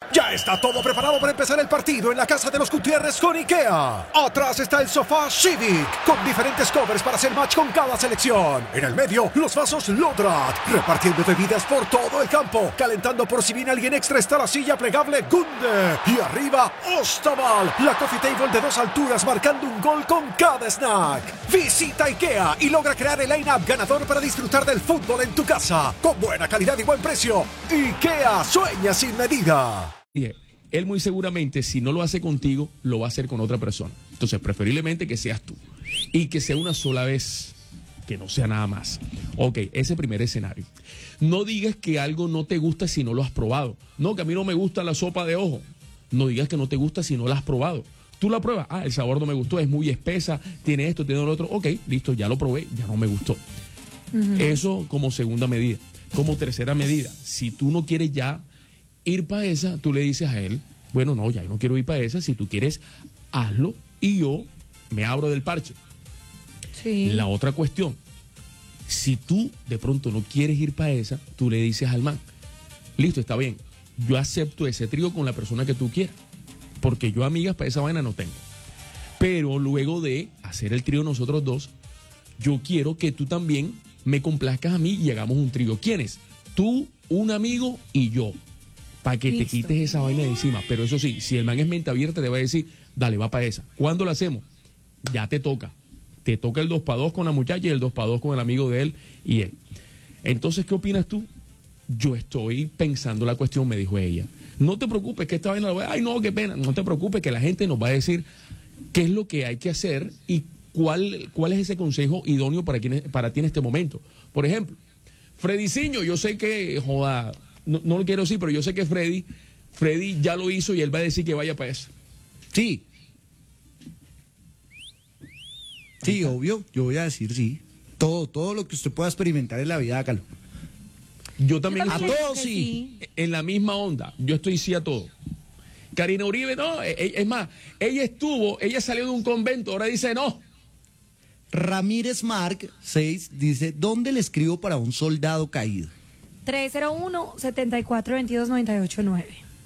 Ya está todo preparado para empezar el partido en la casa de los Gutiérrez con IKEA. Atrás está el sofá Civic, con diferentes covers para hacer match con cada selección. En el medio, los vasos Lodrat, repartiendo bebidas por todo el campo. Calentando por si viene alguien extra está la silla plegable Gunde. Y arriba, Ostaval, la coffee table de 2 alturas marcando un gol con cada snack. Visita IKEA y logra crear el line-up ganador para disfrutar del fútbol en tu casa. Con buena calidad y buen precio. IKEA, sueña sin medida. Él muy seguramente, si no lo hace contigo, lo va a hacer con otra persona. Entonces, preferiblemente que seas tú. Y que sea una sola vez, que no sea nada más. Ok, ese primer escenario. No digas que algo no te gusta si no lo has probado. No, que a mí no me gusta la sopa de ojo. No digas que no te gusta si no la has probado. Tú la pruebas. Ah, el sabor no me gustó, es muy espesa, tiene esto, tiene lo otro. Ok, listo, ya lo probé, ya no me gustó. Eso como segunda medida. Como tercera medida, si tú no quieres ya ir para esa, tú le dices a él, bueno, no, ya no quiero ir para esa, si tú quieres, hazlo y yo me abro del parche. Sí. La otra cuestión, si tú de pronto no quieres ir para esa, tú le dices al man, listo, está bien, yo acepto ese trío con la persona que tú quieras, porque yo amigas para esa vaina no tengo. Pero luego de hacer el trío nosotros dos, yo quiero que tú también me complazcas a mí y hagamos un trío. ¿Quiénes? Tú, un amigo y yo. Para que te quites esa vaina de encima. Pero eso sí, si el man es mente abierta, te va a decir, dale, va para esa. ¿Cuándo lo hacemos? Ya te toca. Te toca el 2x2 con la muchacha y el 2x2 con el amigo de él y él. Entonces, ¿qué opinas tú? Yo estoy pensando la cuestión, me dijo ella. No te preocupes que esta vaina la voy a... Ay, no, qué pena. No te preocupes que la gente nos va a decir qué es lo que hay que hacer y cuál es ese consejo idóneo para ti en este momento. Por ejemplo, Freddyciño, yo sé que, joda... No lo quiero decir, pero yo sé que Freddy ya lo hizo y él va a decir que vaya para eso. Sí. Sí, obvio, yo voy a decir sí. Todo lo que usted pueda experimentar en la vida, hágalo. Yo también A estoy todos sí. en la misma onda. Yo estoy sí a todo. Karina Uribe, no, es más, ella salió de un convento, ahora dice no. Ramírez Marc 6 dice, ¿dónde le escribo para un soldado caído? 301-7422-989.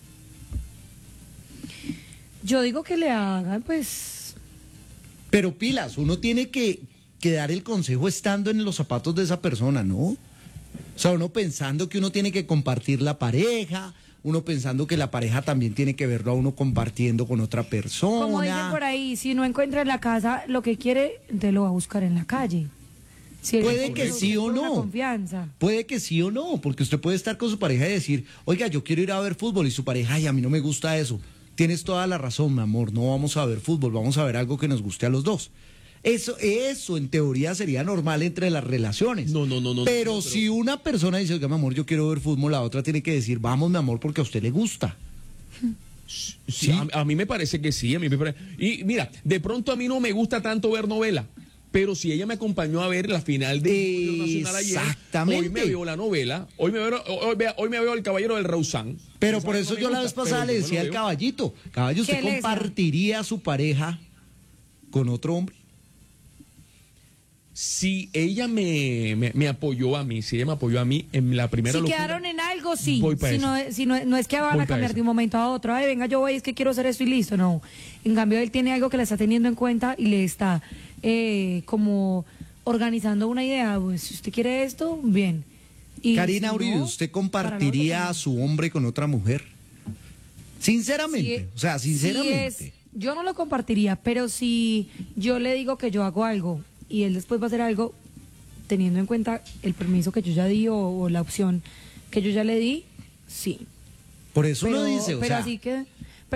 Yo digo que le hagan, pues... Pero pilas, uno tiene que dar el consejo estando en los zapatos de esa persona, ¿no? O sea, uno pensando que uno tiene que compartir la pareja, uno pensando que la pareja también tiene que verlo a uno compartiendo con otra persona. Como dicen por ahí, si no encuentra en la casa lo que quiere, te lo va a buscar en la calle. Si puede que sí o no. Confianza. Puede que sí o no, porque usted puede estar con su pareja y decir, oiga, yo quiero ir a ver fútbol, y su pareja, ay, a mí no me gusta eso. Tienes toda la razón, mi amor, no vamos a ver fútbol, vamos a ver algo que nos guste a los dos. Eso en teoría sería normal entre las relaciones. No. Pero si una persona dice, oiga, mi amor, yo quiero ver fútbol, la otra tiene que decir, vamos, mi amor, porque a usted le gusta. Sí, a mí me parece que sí, Y mira, de pronto a mí no me gusta tanto ver novela. Pero si ella me acompañó a ver la final de Nacional ayer, hoy me veo la novela, hoy me veo El Caballero del Rausán. Pero por eso yo la vez pasada le decía al caballito, caballo, ¿usted compartiría a su pareja con otro hombre? Si ella me apoyó a mí, en la primera locura, quedaron en algo, sí. Voy para Si no es que van a cambiar de un momento a otro. Ay, venga, yo voy, es que quiero hacer esto y listo. No. En cambio, él tiene algo que le está teniendo en cuenta y le está como organizando una idea. Pues si usted quiere esto, bien. Y Karina si Uribe, no, ¿usted compartiría a su hombre con otra mujer? Sinceramente, o sea, sinceramente. Yo no lo compartiría, pero si yo le digo que yo hago algo y él después va a hacer algo, teniendo en cuenta el permiso que yo ya di o la opción que yo ya le di, sí. Por eso lo dice, pero así que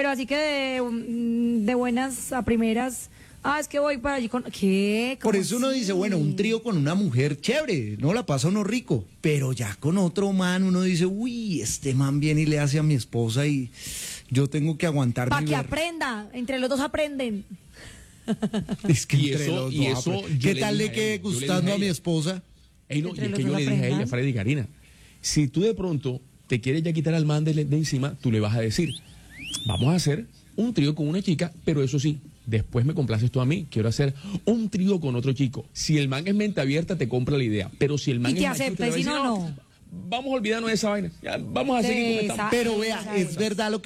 de buenas a primeras, es que voy para allí con... ¿Qué? Por eso uno dice, bueno, un trío con una mujer, chévere, no la pasa uno rico, pero ya con otro man uno dice, uy, este man viene y le hace a mi esposa y yo tengo que aguantar. Para que aprenda, entre los dos aprenden. Es que y entre eso, los y dos, eso ¿qué tal le quede gustando a mi esposa? Y es que yo le dije a ella, Freddy, Karina, si tú de pronto te quieres ya quitar al man de encima, tú le vas a decir, vamos a hacer un trío con una chica, pero eso sí, después me complaces tú a mí, quiero hacer un trío con otro chico. Si el man es mente abierta, te compra la idea, pero si el man y te es acepta, machito, y si no, no. vamos a olvidarnos de esa vaina, ya, vamos a seguir como estamos. Pero vea, es verdad lo que